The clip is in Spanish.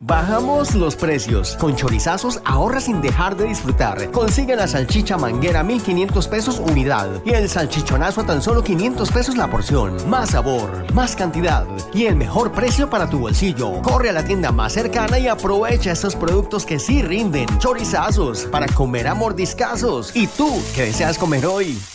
Bajamos los precios. Con Chorizazos ahorra sin dejar de disfrutar. Consigue la salchicha manguera 1,500 pesos unidad y el salchichonazo a tan solo 500 pesos la porción. Más sabor, más cantidad y el mejor precio para tu bolsillo. Corre a la tienda más cercana y aprovecha estos productos que sí rinden. Chorizazos, para comer a mordiscazos. ¿Y tú qué deseas comer hoy?